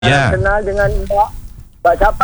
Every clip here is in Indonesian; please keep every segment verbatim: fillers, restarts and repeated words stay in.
Ya. Kenal dengan Mbak Mbak siapa?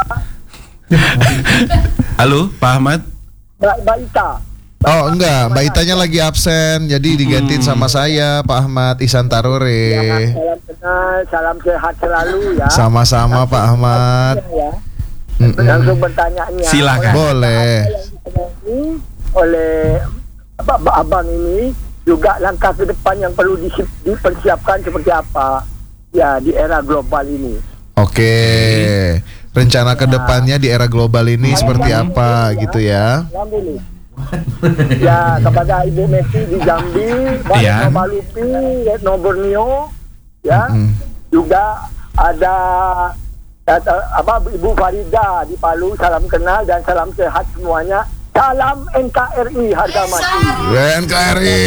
Halo, Pak Ahmad. Mbak Mbak Ita. Mbak Oh enggak, Mbak Itanya lagi absen, jadi digantiin sama saya, Pak Ahmad Ihsan Ya, Tarore. salam kenal, salam sehat selalu ya. Sama-sama Pak Ahmad. Ya. Mm-mm. Langsung bertanya-nya. Silakan. Boleh. Apa yang ditemui oleh Abang Abang ini juga langkah ke depan yang perlu disi- dipersiapkan seperti apa ya di era global ini. Oke. Rencana kedepannya di era global ini seperti apa gitu ya? Alhamdulillah. Ya, kepada Ibu Messi di Jambi, Pak Ya. Retno Malupi, Retno Borneo, ya, Mm-mm. juga ada kata, apa Ibu Farida di Palu, salam kenal dan salam sehat semuanya. Salam N K R I harga mati. N K R I.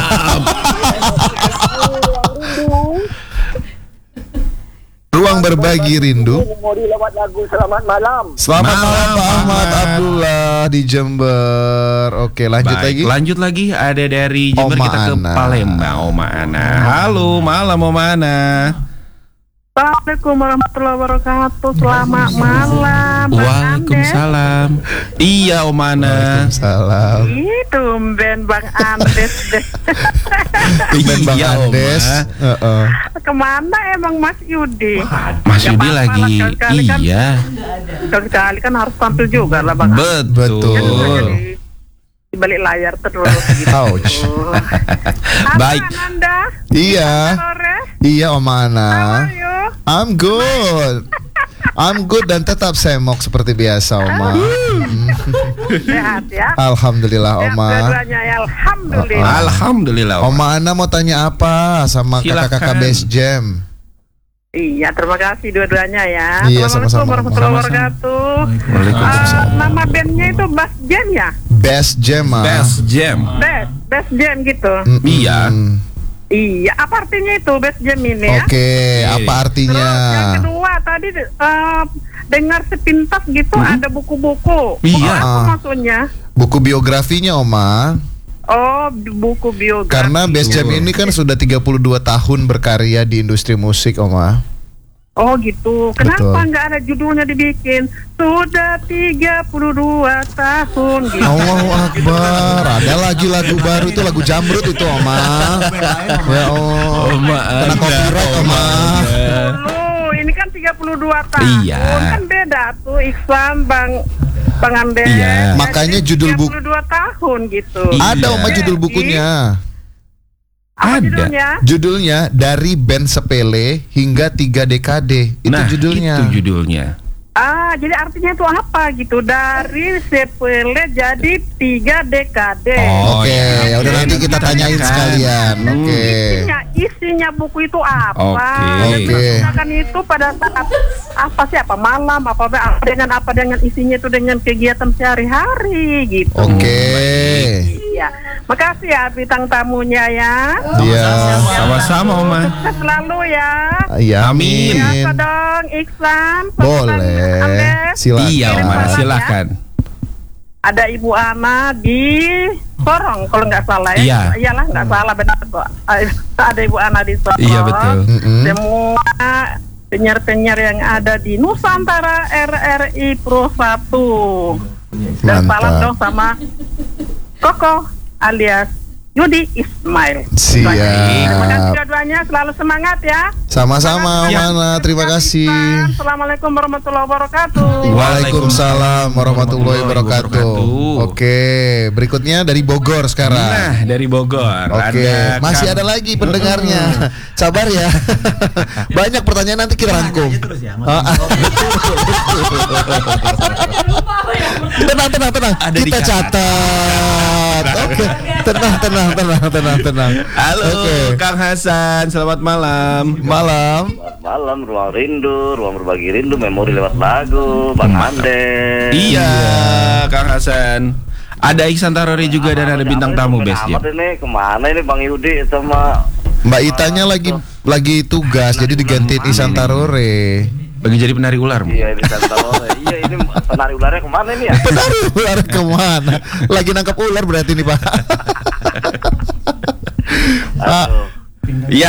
Ruang berbagi rindu. Memori lewat lagu Selamat Malam. Selamat malam, Malam, Pak Ahmad Ahmad. Abdullah di Jember. Oke, lanjut Baik, lagi. lanjut lagi. Ada dari Jember Oma kita ke Ana. Palembang. Oma Ana. Halo, malam Oma Ana. Assalamualaikum warahmatullahi wabarakatuh. Selamat malam, Bang Waalaikumsalam. Iya, Oma Ana. Waalaikumsalam. Andes. Itu Ben Bang Andes deh. Ben Bang Iya, Oma. Andes. Heeh. Kemana emang Mas Yudi? Mas Ya, Yudi apa-apa lagi. lah, sekali-kali kan- Iya. Sekali-kali kan harus tampil juga lah Bang. Betul. Betul. Di, di balik layar terus gitu. Ouch. Baik. Apa Anda? Iya. Sore? Iya, Oma Ana. Ayo. I'm good. I'm good dan tetap semok seperti biasa, Oma. Hmm. Sehat ya. Alhamdulillah, Sehat Oma. dua-duanya ya. Alhamdulillah. Alhamdulillah. Oma. Oma Ana mau tanya apa sama Silakan. kakak-kakak Best Jam? Iya, terima kasih dua-duanya ya. Iya, Assalamualaikum sama-sama. warahmatullahi Sama-sama. wabarakatuh. Waalaikumsalam. Ah, nama bandnya itu Bass Jam ya? Best Jam, ah. Best Jam. Best, Best Jam gitu. Mm-mm. Iya. Iya, apa artinya itu Best Jam ini ya? Oke, apa Terus artinya? yang kedua tadi eh, dengar sepintas gitu ada buku-buku. Buku Iya. apa Ah. maksudnya? Buku biografinya, Oma. Oh, buku biografi. Karena Best Jam ini kan sudah tiga puluh dua tahun berkarya di industri musik, Oma. Oh gitu. Kenapa Betul. nggak ada judulnya dibikin? Sudah tiga puluh dua tahun gitu. Allahu Akbar. Ada lagi lagu baru itu, lagu Jamrut itu, Oma. Ya Allah. Oma Kena Ana, copyright, Oma. Ana. Dulu, ini kan tiga puluh dua tahun. Iya. Kan beda tuh Iksan Bang Bang Andes. Iya. Makanya judul buku- tiga puluh dua tahun gitu. Iya. Ada, Oma, judul bukunya. Apa Ada. judulnya? Judulnya Dari Band Sepele Hingga Tiga Dekade. Itu Nah, judulnya. itu judulnya. Ah, jadi artinya itu apa gitu? Dari sepele jadi tiga dekade. Oh, Oke, ya. ya udah nanti kita tanyain Kan. sekalian. Hmm. Oke. Isinya, isinya buku itu apa? Oke. Dan Oke. digunakan itu pada saat apa sih? Apa malam? Apa, apa dengan apa dengan isinya itu dengan kegiatan sehari-hari gitu. Oke. Iya. Makasih ya bintang tamunya ya. Iya. Sama-sama, Oma. Sukses selalu ya. Iya, Amin. Biasa amin. dong, Iksan. Boleh. Andes. Silakan. Iya, Oma, Silakan. silakan. Ada Ibu Ana di Sorong kalau nggak salah ya. Iya. Iyalah nggak salah benar kok. Ada Ibu Ana di Sorong. Iya, betul. Mm-mm. Semua penyiar-penyiar yang ada di Nusantara R R I Pro satu. Dan Mantap. salam dong sama Koko alias Yudi Ismail. Siap. Terima kasih dua-duanya, selalu semangat ya. Sama-sama, Ya. Mana. Terima kasih. Assalamualaikum warahmatullahi wabarakatuh. Waalaikumsalam warahmatullahi wabarakatuh. Oke, berikutnya dari Bogor sekarang. Nah, dari Bogor. Oke, Ada masih Kang- ada lagi pendengarnya. Sabar ya. Banyak pertanyaan nanti kita rangkum. Ah, ah. Tenang, tenang, tenang. Ada Kita dicatat. catat. Oke, tenang, tenang, tenang, tenang, tenang. Halo, Oke. Kang Hasan. Selamat malam. Malam. Malam, ruang rindu, ruang berbagi rindu, memori lewat lagu, Bang Andes. Iya, Kang Hasan. Ada Ihsan Tarore juga dan ada bintang tamu Best Jam. Amat ini kemana ini Bang Yudi sama Mbak Itanya lagi lagi tugas, jadi digantiin Ihsan Tarore. Lagi jadi penari ular, Bu. iya ini Santoro. Iya ini penari ularnya kemana ini ya? Penari ular kemana? Lagi nangkap ular berarti nih, Pak. Ah, Aduh. Iya,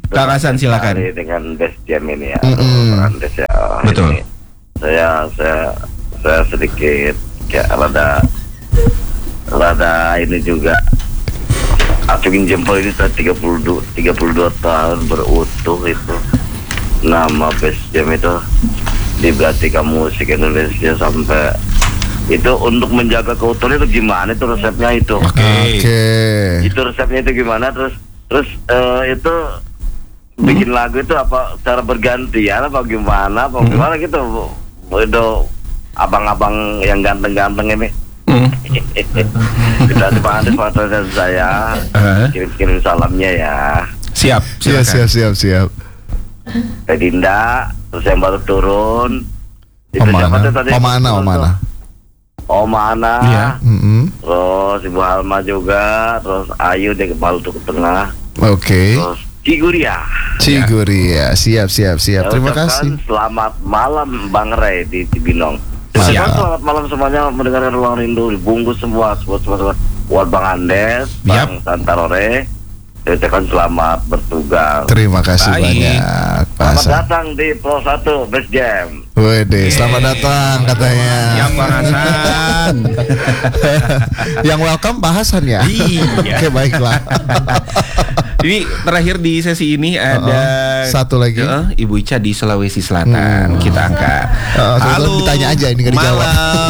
Kang Hasan silakan. Dengan Best Jam ini ya. Mm-mm. Andes ya. Betul. Ini saya saya saya sedikit kayak rada rada ini juga acungin jempol ini tiga puluh dua tahun berutuh itu. Nama Best Jam itu diperhatikan musik Indonesia sampai itu untuk menjaga keutuhan itu gimana itu resepnya itu? Oke. Oke. Itu resepnya itu gimana terus terus eh, itu bikin lagu itu apa cara bergantian apa gimana apa gimana gitu itu abang-abang yang ganteng-ganteng ini Hmm. kita di Pak Andes Pak saya Uh. kirim-kirim salamnya ya Siap, Siap, silakan. siap, siap, siap. Teh Dinda terus yang baru turun itu Om siapa mana? tuh tadi Om mana? Om mana? Om Ana Iya. Mm-mm. terus Ibu Halma juga terus Ayu dia kepala tuh ke tengah Oke. terus Ciguria. Ciguria. Siap, siap, siap. Saya Terima ucapkan kasih. Selamat malam Bang Ray di Cibinong. Siap. Siap. Selamat malam semuanya mendengarkan Ruang Rindu dibungkus semua semua semua, semua. Buat Bang Andes, Bang Santarore. Saya ucapkan selamat bertugas. Terima kasih Baik. banyak, Pak Selamat Hasan. datang di Pro satu Best Jam. Wede, selamat datang katanya. Siap, Kang Hasan. Yang welcome Pak Hasan ya. Iya. Oke, baiklah. Ini terakhir di sesi ini ada Uh-uh. Satu lagi. uh, Ibu Ica di Sulawesi Selatan. Hmm. Kita angkat. Uh, kebetulan ditanya aja, ini nggak dijawab. Malam.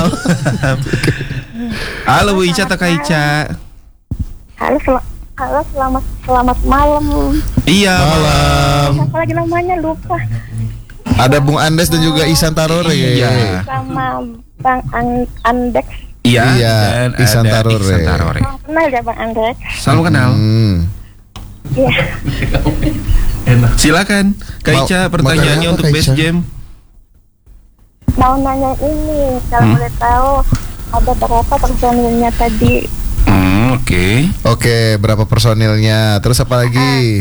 Halo Bu Ica atau Kak Ica? Halo, sel- halo selamat selamat malam. Iya, Malam. Apa lagi namanya lupa. Ada Bung Andes dan juga Isan Tarore. Iya. Sama Bang An- Andex. Iya, Iya, dan Ihsan ada Tarore. Ihsan Tarore. Oh, kenal ya Bang Andex? Selalu kenal. Hmm. Iya. Silakan Kak Mau- Ica mau pertanyaannya tanya apa, untuk Kak Best Ica? Jam. Mau nanya ini, kalau Hmm. boleh tahu ada berapa personilnya tadi? Hmm, oke. Oke, berapa personilnya? Terus apa lagi?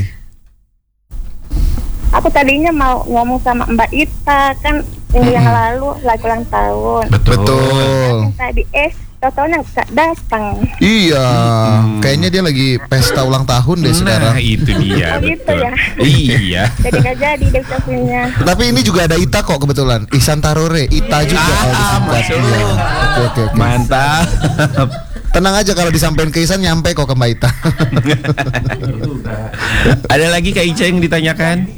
Aku tadinya mau ngomong sama Mbak Ita kan minggu yang lalu lagi ulang tahun. Betul. Yang tadi eh tau-taunya nggak datang. Iya, Hmm. kayaknya dia lagi pesta ulang tahun deh sekarang. Nah, itu dia. Oh, gitu betul. ya? Iya. Jadi nggak jadi deh ucapinnya. Tapi ini juga ada Ita kok kebetulan. Ihsan Tarore, Ita juga kalau disingkat. masuk. Iya. Oke, oke, oke. Mantap. Tenang aja kalau disampaikan ke Ihsan nyampe kok ke Mbak Ita. Ada lagi Kak Ica yang ditanyakan?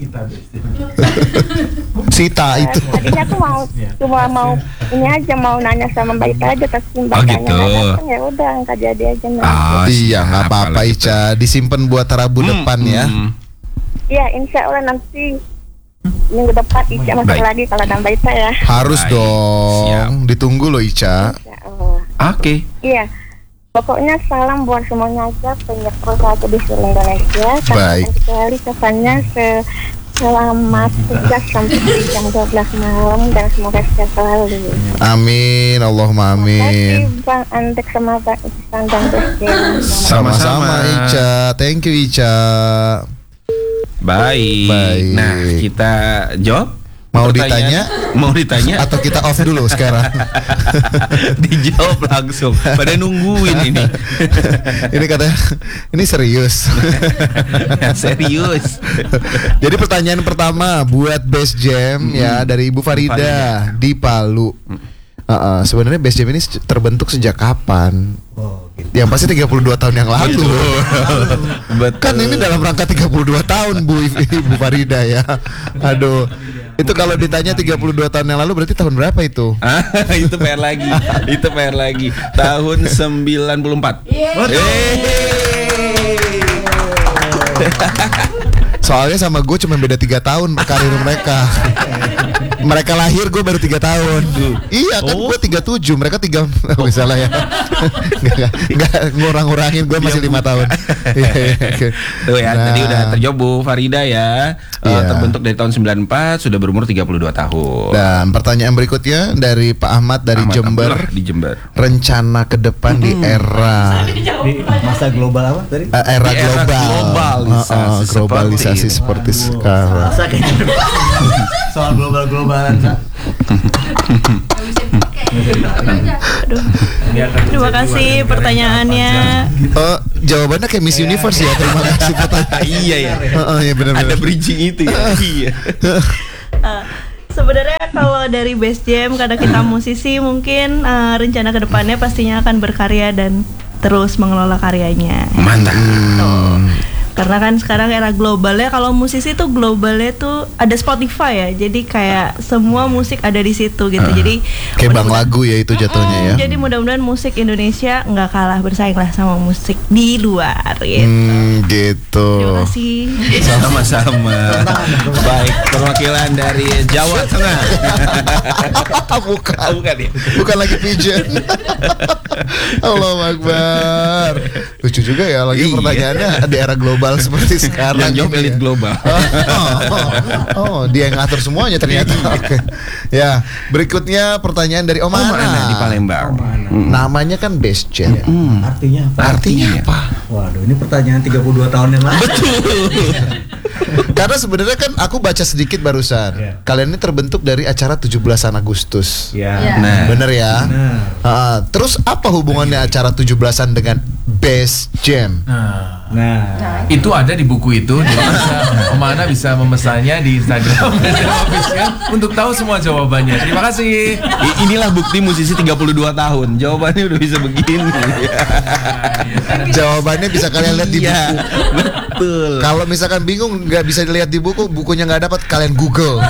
Sita itu. Tadinya aku mau cuma mau ini aja mau nanya sama Mbak Ita aja tapi Mbak Oh, Itanya gitu. nggak datang ya udah nggak jadi aja nanti. Oh, Iya, siap, nggak apa-apa kalau gitu. Ica. Disimpan buat Rabu Hmm, depan ya. hmm. Iya insya Allah nanti minggu depan Ica masuk Baik. lagi kalau ada Mbak Ita ya. Harus Baik, dong. siap. Ditunggu loh Ica. Insya Allah. Oke. Iya. Pokoknya salam buat semuanya aja penyiar Pro satu di seluruh Indonesia. Baik. Sekali kesannya se selamat tugas sampai jam dua belas malam dan semoga sehat selalu. Amin, Allahumma Terima amin. kasih Bang Andek sama Bang Ihsan dan Besti. Sama-sama Sama-sama. Ica. Thank you Ica. Baik. Baik. Nah, kita jawab. Mau Pertanyaan- ditanya? Mau ditanya? Atau kita off dulu sekarang? Dijawab langsung. Pada nungguin ini. Ini katanya, ini serius. Ya, serius. Jadi pertanyaan pertama buat Best Jam ya dari Ibu Farida, Farida. di Palu. Uh-uh, sebenarnya Best Jam ini se- terbentuk sejak kapan? Yang pasti tiga puluh dua tahun yang lalu. Betul. Kan ini dalam rangka tiga puluh dua tahun Bu Ibu Farida ya. Aduh. Itu kalau ditanya tiga puluh dua tahun yang lalu berarti tahun berapa itu? Ah, itu P R lagi. Itu P R lagi. Tahun sembilan puluh empat. Soalnya sama gue cuma beda tiga tahun karir mereka. Mereka lahir gue baru tiga tahun. Iya kan Oh. gue tiga tujuh, mereka tiga. Oh, salah ya. Nggak, nggak ngurang-ngurangin gue masih lima tahun. Iya, iya, oke. Tuh ya, Nah, tadi udah terjawab Bu Farida ya. Eh, Iya. terbentuk dari tahun sembilan puluh empat, sudah berumur tiga puluh dua tahun. Dan pertanyaan berikutnya dari Pak Ahmad dari Ahmad Jember. Abdullah di Jember. Rencana ke depan di era Di masa global apa tadi? eh, era Di era global, globalisasi Uh, uh, globalisasi seperti seperti sekarang. Masa kayaknya soal global-globalan. Aduh. Terima kasih pertanyaannya. Oh, jawabannya kayak Miss Universe ya. Terima kasih pertanyaan. Iya ya. Heeh, ya benar-benar. Ada bridging itu ya. Iya. Uh, Sebenarnya kalau dari Best Jam, karena kita musisi, mungkin uh, rencana kedepannya pastinya akan berkarya dan terus mengelola karyanya. Mantap. Gitu. Karena kan sekarang era globalnya, kalau musisi tuh globalnya tuh ada Spotify ya, jadi kayak semua musik ada di situ gitu. Uh, jadi kayak bang lagu ya itu jatuhnya ya. Jadi mudah-mudahan musik Indonesia nggak kalah bersaing lah sama musik di luar gitu. Hmm, gitu. Terima kasih. Sama-sama. Baik, perwakilan dari Jawa Tengah. Bukan, bukan ya? Bukan lagi pigeon. Allahu Akbar. Lucu juga ya lagi iya. Pertanyaannya di era global seperti sekarang. Yang jawab elit global. Oh, oh, oh, dia yang ngatur semuanya ternyata. Oke. Ya, berikutnya pertanyaan dari Om Ana. Om Ana di Palembang. Hmm. Namanya kan Best Jam. Ya, hmm. Artinya apa? Artinya apa? Waduh, ini pertanyaan tiga puluh dua tahun yang lalu. Betul. Karena sebenarnya kan aku baca sedikit barusan. Yeah. Kalian ini terbentuk dari acara tujuh belasan Agustus. Iya. Yeah. Nah, bener ya. Bener. Uh, terus apa hubungannya acara tujuh belasan dengan Best Jam? Nah, nah, itu ada di buku itu. Jadi bisa, Om Ana bisa memesannya di Instagram official untuk tahu semua jawabannya. Terima kasih. I- inilah bukti musisi tiga puluh dua tahun. Jawabannya udah bisa begini. Jawabannya bisa kalian lihat di Iya, buku. betul. Kalau misalkan bingung nggak bisa dilihat di buku, bukunya nggak dapat, kalian Google.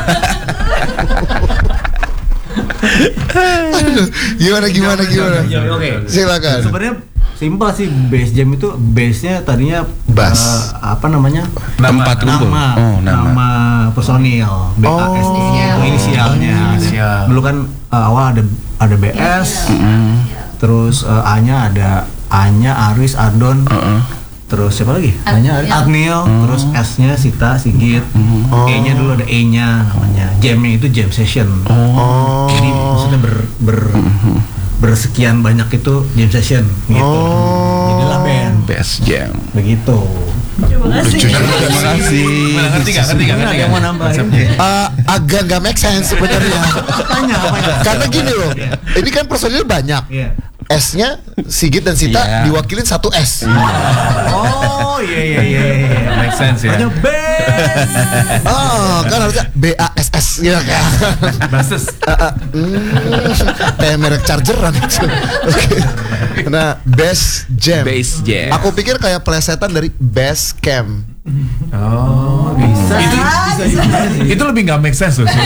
Aduh, gimana gimana gimana? Oke. Silakan. Sebenarnya simpel sih, Best Jam itu base-nya tadinya Bass. uh, apa namanya? Tempat kumpul. Nama, Oh, nama. nama personil, B A S itu Oh. inisialnya. Inisial. Dulu kan uh, awal ada ada B S, terus uh, A-nya ada A-nya Aris, Adon, Uh-uh. terus siapa lagi? A-nya Aris, Agniel, terus S-nya Sita, Sigit, E-nya dulu ada E-nya namanya. Jam-nya itu jam session. Oh. Jadi maksudnya ber, ber bersekian banyak itu jam session gitu. Oh. Jadilah band. Best Jam. Begitu. Terima kasih. Terima kasih. Gimana, ngerti nggak? Ngerti nggak? Ada Ngerti yang mau nggak? nambahin? Uh, agak nggak make sense sebenarnya. Tanya apa ya? Karena gini loh, ini kan personil banyak. Iya. S-nya Sigit dan Sita Iya. diwakilin satu S. Oh iya iya iya. iya. Make sense ya. Hanya band. Oh, kan harusnya B A S S gitu kan. Basis. Kayak merek chargeran itu. Oke. Nah, Best Jam. Best Jam. Aku pikir kayak plesetan dari Best Camp. Oh, bisa. Itu itu lebih nggak make sense loh.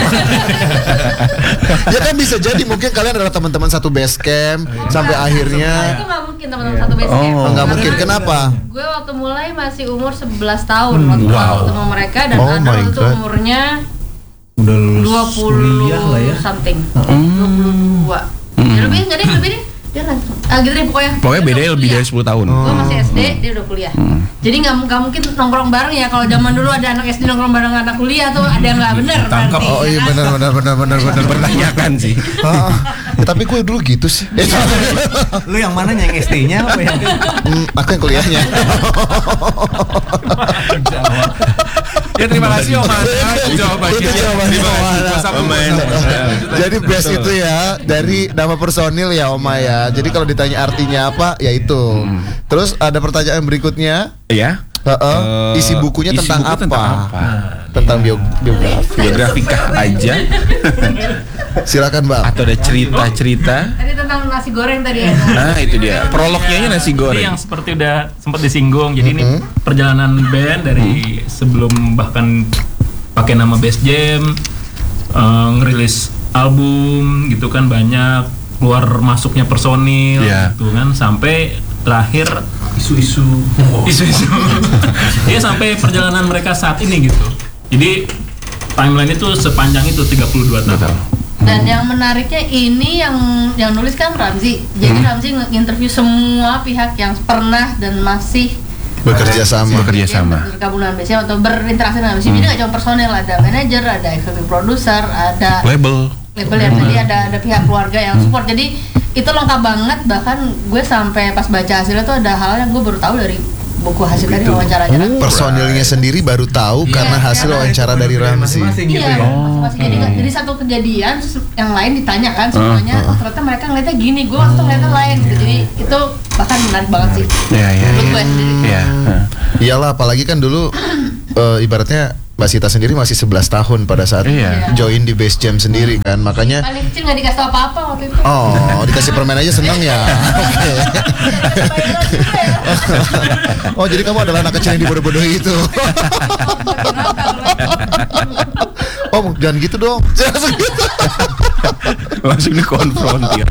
Ya kan bisa jadi mungkin kalian adalah teman-teman satu base camp sampai akhirnya. Itu nggak mungkin teman-teman satu base camp. Oh, nggak mungkin. Kenapa? Gue waktu mulai masih umur sebelas tahun waktu wow. ketemu mereka, dan Oh ada my waktu itu God. umurnya Udah lulus dua puluh kuliah lah ya. something, dua puluh dua. Ya lebih nggak deh, lebih deh. Dia langsung, ah gitu deh pokoknya. Pokoknya Dia bedanya udah lebih kuliah. dari sepuluh tahun. Gue masih S D, dia udah kuliah. Jadi nggak nggak mungkin nongkrong bareng ya. Kalau zaman dulu ada anak S D nongkrong bareng anak kuliah tuh ada yang nggak bener. Tangkap. berarti, Oh ya iya kan? benar benar benar benar benar Pertanyakan sih. Ah, ya, tapi gue dulu gitu sih. Eh, Lu yang mana yang S D-nya apa yang? hmm, aku yang kuliahnya. Ya terima kasih Om Ana jawabannya. Itu jawabannya Om Ana. Jadi best itu ya dari nama personil ya Oma ya. Jadi kalau ditanya artinya apa ya itu. Terus ada pertanyaan berikutnya. Ya. Heeh. Eh, Isi bukunya isi tentang buku apa? tentang apa? Tentang bio- biografi. Biografikah aja? Silakan Bang. Atau ada cerita-cerita? Tadi tentang nasi goreng tadi ya. Nah itu dia. Prolognya nasi Ini goreng. yang seperti udah sempat disinggung. Jadi ini Mm-hmm. perjalanan band dari sebelum bahkan pakai nama Best Jam, eh, ngerilis album gitu kan, banyak keluar masuknya personil Iya. gitu kan, sampai terakhir Isu-isu. isu-isu. Ya sampai perjalanan mereka saat ini gitu. Jadi timeline itu sepanjang itu tiga puluh dua tahun. Dan yang menariknya ini yang yang nulis kan Ramzi. Jadi Ramzi nge-interview semua pihak yang pernah dan masih Bekerja sama. Bekerja sama. bergabung dengan B S M atau berinteraksi dengan B S M. Jadi nggak cuma personel, ada manajer, ada executive producer, ada Label. label yang tadi, ada ada pihak keluarga yang support. Jadi itu lengkap banget. Bahkan gue sampai pas baca hasilnya tuh ada hal yang gue baru tahu dari buku hasil dari wawancaranya. Oh, personilnya sendiri baru tahu Iya, karena hasil karena wawancara dari Ramzi. Iya, masing-masing. Jadi, jadi satu kejadian terus yang lain ditanya kan semuanya, oh ternyata mereka ngeliatnya gini, gue waktu itu ngeliatnya lain gitu. Jadi itu bahkan menarik banget sih. Iya, iya. Menurut gue sendiri. Iya. Iyalah, apalagi kan dulu uh, ibaratnya Mbak Sita sendiri masih sebelas tahun pada saat Iya. join di Base Jam sendiri kan, makanya Paling kecil nggak dikasih tau apa-apa waktu itu. oh dikasih permen aja seneng ya. Oke. Oh jadi kamu adalah anak kecil yang dibodoh-bodohi itu. Oh jangan gitu dong. Jangan segitu. Langsung dikonfrontir.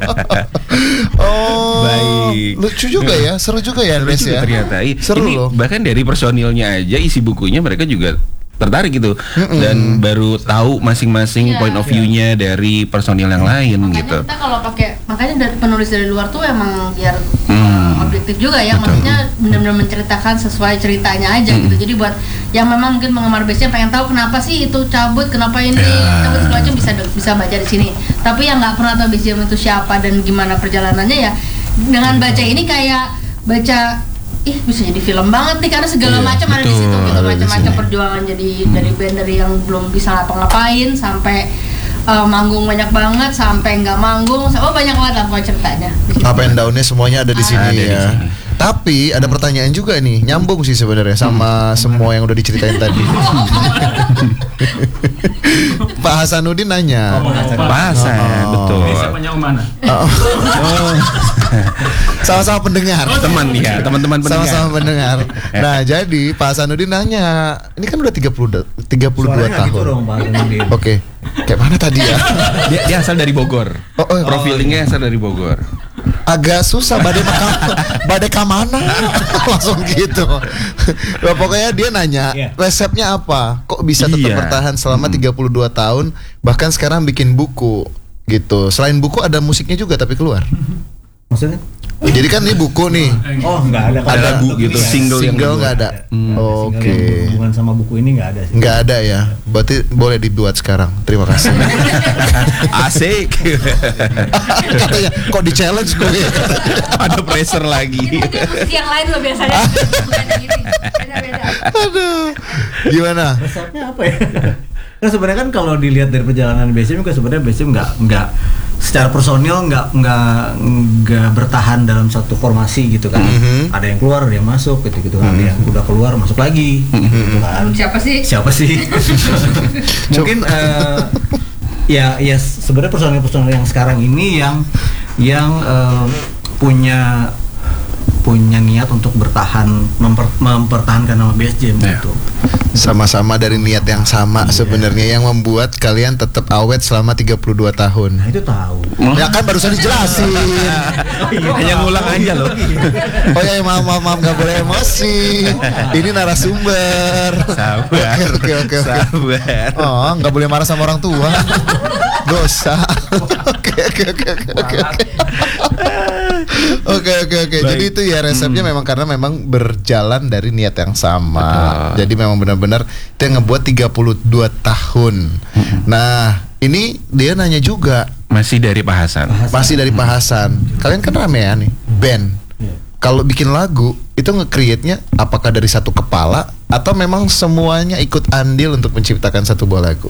Oh baik. Lucu juga ya, seru juga ya Seru Nes juga ya. ternyata. I- Seru ini loh. bahkan dari personilnya aja isi bukunya mereka juga tertarik gitu dan baru tahu masing-masing Iya. point of view-nya dari personil yang lain Makanya gitu. kita kalau pakai, makanya dari penulis dari luar tuh emang biar Hmm. uh, objektif juga ya, Betul. maksudnya benar-benar menceritakan sesuai ceritanya aja gitu. Jadi buat yang memang mungkin penggemar base pengen tahu kenapa sih itu cabut, kenapa ini Ya. cabut segala macam bisa bisa baca di sini. Tapi yang nggak pernah tahu base jam itu siapa dan gimana perjalanannya ya, dengan baca ini kayak baca ih bisa jadi film banget nih karena segala Iya, macam ada di betul, situ gitu, ada di macam-macam sini. perjuangan jadi dari band dari yang belum bisa ngapa-ngapain sampai uh, manggung banyak banget sampai nggak manggung, oh banyak banget lah pokoknya ceritanya. Up and down-nya semuanya ada di sini Ada di ya. sini. Tapi ada pertanyaan juga nih, nyambung sih sebenarnya sama semua yang udah diceritain tadi. Pak Hasanuddin nanya. Pak Hasan, betul. Ini siapanya Umana? Oh. Sama-sama pendengar. Teman ya, teman-teman pendengar. Sama-sama pendengar. Nah, jadi Pak Hasanuddin nanya, ini kan udah tiga puluh tiga puluh dua Suaranya tahun. gitu dong, Pak Hasanuddin. Oke. Kayak mana tadi ya? Dia, dia asal dari Bogor. Oh, oh. Profilingnya asal dari Bogor. Agak susah badai maka badai kamana langsung gitu. Nah, pokoknya dia nanya Iya. resepnya apa? Kok bisa tetap Iya. bertahan selama tiga puluh dua tahun bahkan sekarang bikin buku gitu. Selain buku ada musiknya juga tapi keluar. Maksudnya? Jadi kan ini buku nih. Oh, nggak ada. Ada lagu Untuk gitu, ini nggak ada. single yang Single kedua. nggak ada. Hmm. Oke. Single yang berhubungan sama buku ini nggak ada sih. Nggak ada ya. Berarti boleh dibuat sekarang. Terima kasih. Asik. Katanya kok di challenge gue. Ada pressure lagi. Yang lain loh biasanya beda gini, beda-beda. Aduh. Gimana? Resepnya apa ya? Nah sebenarnya kan kalau dilihat dari perjalanan B S M kan sebenarnya B S M nggak nggak secara personil nggak nggak nggak bertahan dalam satu formasi gitu kan. Mhm. Ada yang keluar, ada yang masuk gitu gitu kan. Ada yang udah keluar masuk lagi gitu kan. Siapa sih? Siapa sih? Mungkin eh, ya ya sebenarnya personil-personil yang sekarang ini yang yang eh, punya punya niat untuk bertahan memper, mempertahankan nama B S J Ya. gitu. Sama-sama dari niat yang sama sebenarnya yang membuat kalian tetap awet selama tiga puluh dua tahun. Nah itu tahu. Ya kan barusan dijelasin. Hanya ngulang aja loh. Oh ya maaf maaf maaf nggak boleh emosi. Ini narasumber. Sabar. Oke oke oke. oke. Sabar. Oh nggak boleh marah sama orang tua. Dosa. Oke oke oke oke oke. Oke oke oke. Jadi itu ya resepnya memang karena memang berjalan dari niat yang sama. Betul. Jadi memang benar-benar itu yang ngebuat tiga puluh dua tahun. Nah, ini dia nanya juga Masih dari Pak Hasan. masih dari Pak Hasan. Kalian kan ramean nih, band. Kalau bikin lagu itu nge-create-nya apakah dari satu kepala atau memang semuanya ikut andil untuk menciptakan satu buah lagu?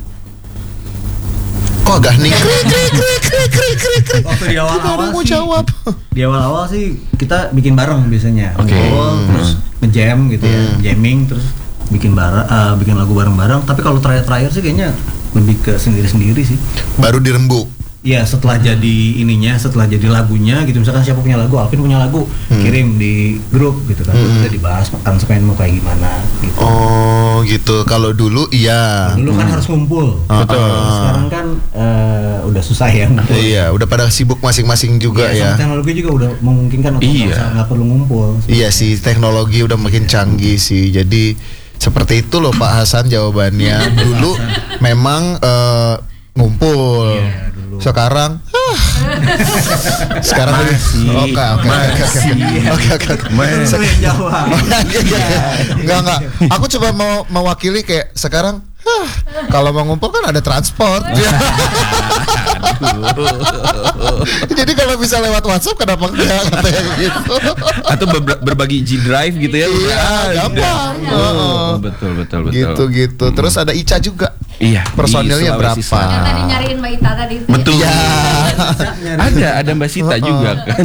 Kok agak nih? Krik krik krik krik krik krik krik. Waktu di Tidak ada awal-awal yang mau sih, jawab. di awal-awal sih kita bikin bareng biasanya. Oke. Ngobrol, terus nge-jam gitu ya, Hmm. jamming terus bikin bareng, eh, bikin lagu bareng-bareng. Tapi kalau terakhir-terakhir sih kayaknya lebih ke sendiri-sendiri sih. Baru dirembuk. Iya, setelah jadi ininya, setelah jadi lagunya gitu. Misalkan siapa punya lagu, Alvin punya lagu, kirim di grup gitu kan. Terus kita dibahas aransemen mau kayak gimana gitu. Oh, gitu. Kalau dulu iya. Dulu kan harus ngumpul. Betul. Sekarang kan eh, udah susah ya ngumpul. Iya, udah pada sibuk masing-masing juga Iya, ya. sama teknologi juga udah memungkinkan untuk Iya. nggak usah- nggak perlu ngumpul. Iya sih, teknologi udah makin canggih sih. Jadi seperti itu loh Pak Hasan jawabannya. Dulu memang eh, ngumpul. Iya, dulu. Sekarang ah. Sekarang lebih Oke, oke, oke, oke. Oke, oke, oke. Itu yang jawab. Enggak, enggak. Aku coba mau mewakili kayak sekarang ah, kalau mau ngumpul kan ada transport. Jadi kalau bisa lewat WhatsApp kenapa enggak katanya gitu. Atau ber- berbagi G Drive gitu ya. Iya, Udah, gampang. udah. Oh, betul betul betul. Gitu gitu. Terus ada Ica juga. Iya. Personilnya di Sulawesi berapa? Yang tadi nyariin Mbak Ita tadi itu. Betul. Iya. Ada ada Mbak Sita juga kan.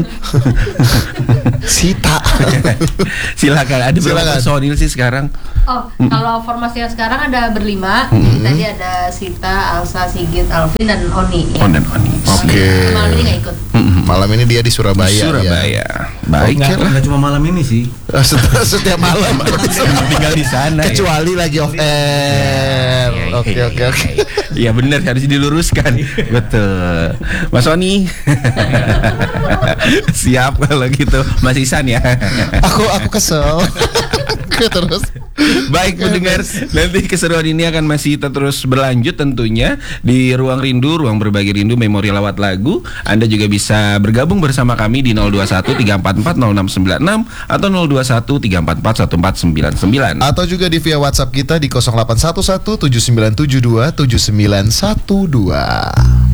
Sita. Silakan. Ada berapa Silakan. personil sih sekarang? Oh, kalau formasi yang sekarang ada berlima. Tadi ada Sita, Alsa, Sigit, Alvin dan Oni. Ya. On dan Oni. Oke. Malam ini nggak ikut. Malam ini dia di Surabaya. Di Surabaya. Ya. Baik. Nggak, nggak cuma malam ini sih. Setiap, setiap malam. Tinggal di sana. Kecuali lagi off air. Oke oke oke. Iya benar, harus diluruskan. Betul. Mas Oni. Siap kalau gitu. Mas Isan ya. Aku aku kesel. Terus. Baik pendengar, nanti keseruan ini akan masih terus berlanjut tentunya di Ruang Rindu, Ruang Berbagi Rindu Memori Lawat Lagu. Anda juga bisa bergabung bersama kami di nol dua satu tiga empat empat nol enam sembilan enam atau nol dua satu tiga empat empat satu empat sembilan sembilan. Atau juga di via WhatsApp kita di nol delapan satu satu tujuh sembilan tujuh dua tujuh sembilan satu dua.